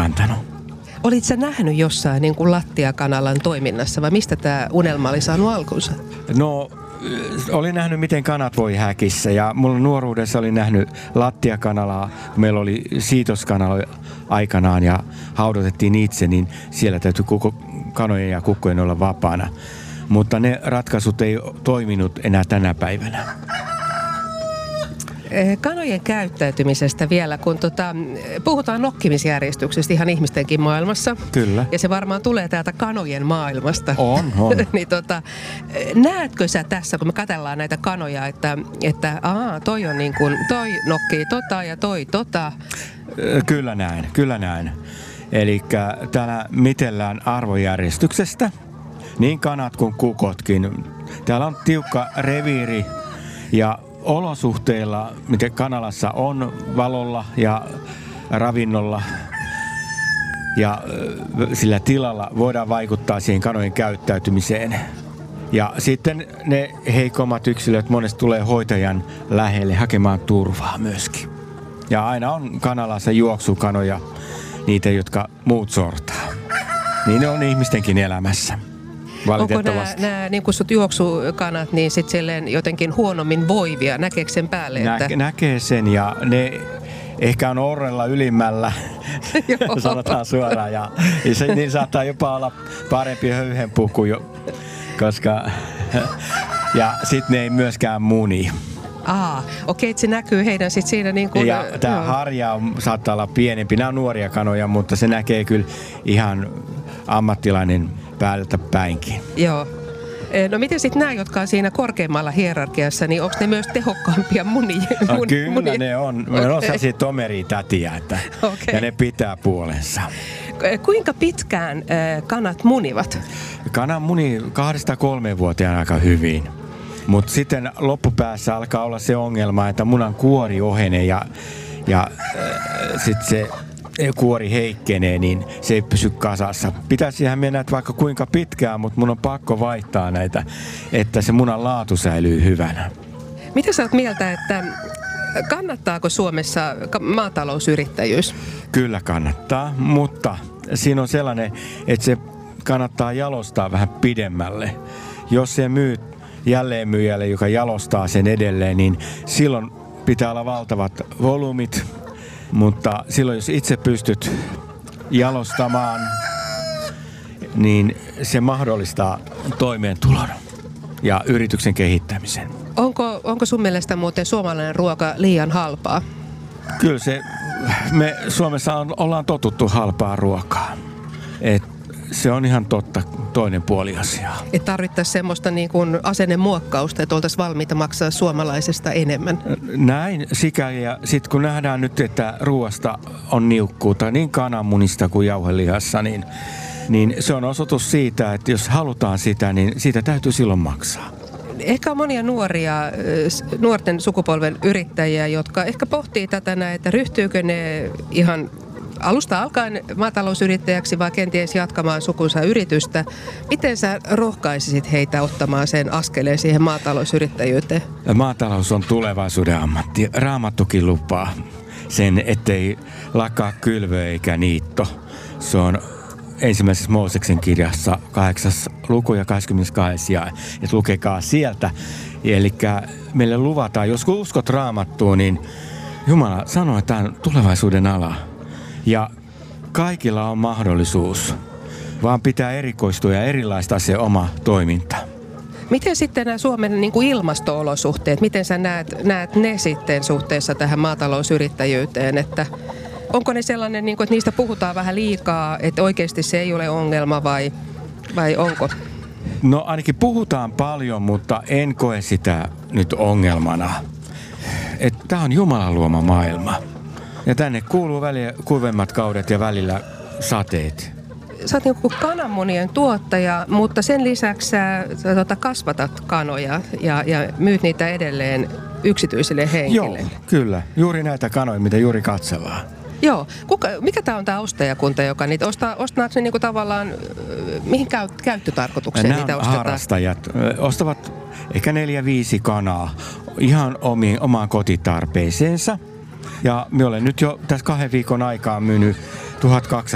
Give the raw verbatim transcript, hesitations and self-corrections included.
antanut. Olit sä nähnyt jossain niin kuin lattiakanalan toiminnassa vai mistä tämä unelma oli saanut alkunsa? No, olin nähnyt, miten kanat voi häkissä ja mulla nuoruudessa olin nähnyt lattiakanalaa. Meillä oli siitoskanala aikanaan ja haudotettiin itse, niin siellä täytyy koko kanojen ja kukkojen olla vapaana. Mutta ne ratkaisut ei toiminut enää tänä päivänä. Kanojen käyttäytymisestä vielä, kun tota, puhutaan nokkimisjärjestyksestä ihan ihmistenkin maailmassa. Kyllä. Ja se varmaan tulee täältä kanojen maailmasta. On, on. niin tota, näetkö sä tässä, kun me katsellaan näitä kanoja, että, että aa, toi on niin kuin, toi nokkii tota ja toi tota? Kyllä näin, kyllä näin. Eli täällä mitellään arvojärjestyksestä, niin kanat kuin kukotkin. Täällä on tiukka reviiri ja olosuhteilla, miten kanalassa on valolla ja ravinnolla ja sillä tilalla voidaan vaikuttaa siihen kanojen käyttäytymiseen. Ja sitten ne heikommat yksilöt monesti tulee hoitajan lähelle hakemaan turvaa myöskin. Ja aina on kanalassa juoksukanoja, niitä, jotka muut sortaa. Niin ne on ihmistenkin elämässä. Onko nämä, nämä niin kutsut juoksukanat niin sitten silleen jotenkin huonommin voivia? Näkeekö sen päälle? Että... Nä, näkee sen ja ne ehkä on orrella ylimmällä, sanotaan suoraan. Ja, ja se, niin saattaa jopa olla parempi höyhenpuku, jo, koska... Ja sitten ne ei myöskään muni. Aa, okei, että se näkyy heidän sitten siinä niin kuin... Ja tämä harja on, saattaa olla pienempi. Nämä on nuoria kanoja, mutta se näkee kyllä ihan ammattilainen päältä päinkin. Joo. No miten sitten nämä, jotka on siinä korkeimmalla hierarkiassa, niin onko ne myös tehokkaampia munia? No, kyllä muni? ne on. Okay. Ne on sellaisia tomeria-tätiä, että, okay. Ja ne pitää puolensa. Kuinka pitkään äh, kanat munivat? Kana muni kahdesta kolmeen vuoteen aika hyvin. Mutta sitten loppupäässä alkaa olla se ongelma, että munan kuori ohenee ja, ja äh, sitten se kuori heikkenee, niin se ei pysy kasassa. Pitäisihän mennä vaikka kuinka pitkään, mutta mun on pakko vaihtaa näitä, että se munan laatu säilyy hyvänä. Mitä sä oot mieltä, että kannattaako Suomessa maatalousyrittäjyys? Kyllä kannattaa, mutta siinä on sellainen, että se kannattaa jalostaa vähän pidemmälle. Jos se myy jälleenmyyjälle, joka jalostaa sen edelleen, niin silloin pitää olla valtavat volyymit. Mutta silloin, jos itse pystyt jalostamaan, niin se mahdollistaa toimeentulon ja yrityksen kehittämisen. Onko, onko sun mielestä muuten suomalainen ruoka liian halpaa? Kyllä se, me Suomessa on, ollaan totuttu halpaa ruokaa. Et se on ihan totta, toinen puoli asiaa. Että tarvittaisiin semmoista niin kuin asennemuokkausta, että oltaisiin valmiita maksaa suomalaisesta enemmän. Näin sikäli, ja sitten kun nähdään nyt, että ruoasta on niukkuutta niin kananmunista kuin jauhelihassa, niin, niin se on osoitus siitä, että jos halutaan sitä, niin siitä täytyy silloin maksaa. Ehkä on monia nuoria, nuorten sukupolven yrittäjiä, jotka ehkä pohtii tätä näin, että ryhtyykö ne ihan alusta alkaen maatalousyrittäjäksi vai kenties jatkamaan sukunsa yritystä. Miten sä rohkaisisit heitä ottamaan sen askeleen siihen maatalousyrittäjyyteen? Maatalous on tulevaisuuden ammatti. Raamattukin lupaa sen, ettei lakkaa kylvö eikä niitto. Se on ensimmäisessä Mooseksen kirjassa kahdeksas luku ja kahdeskymmenestoinen jae. Että lukekaa sieltä. Eli meille luvataan, jos uskot Raamattuun, niin Jumala sanoo, että tämä on tulevaisuuden ala. Ja kaikilla on mahdollisuus, vaan pitää erikoistua ja erilaista se oma toiminta. Miten sitten nämä Suomen niin kuin ilmasto-olosuhteet, miten sä näet, näet ne sitten suhteessa tähän maatalousyrittäjyyteen? Että onko ne sellainen, niin kuin, että niistä puhutaan vähän liikaa, että oikeasti se ei ole ongelma vai, vai onko? No ainakin puhutaan paljon, mutta en koe sitä nyt ongelmana. Tämä on Jumalan luoma maailma. Ja tänne kuuluu välillä kuivemmat kaudet ja välillä sateet. Sä oot niin kuin kananmunien tuottaja, mutta sen lisäksi sä, sä tota, kasvatat kanoja ja, ja myyt niitä edelleen yksityisille henkilöille. Joo, kyllä. Juuri näitä kanoja, mitä juuri katsellaan. Joo. Kuka, mikä tämä on tämä ostajakunta, joka niitä ostaa? Ostaako ne niinku tavallaan, mihin käy, käyttötarkoitukseen Nämä niitä ostetaan? harrastajat ostavat ehkä neljä viisi kanaa ihan omiin, omaan kotitarpeeseensa. Ja minä olen nyt jo tässä kahden viikon aikaa myynyt tuhatkaksisataa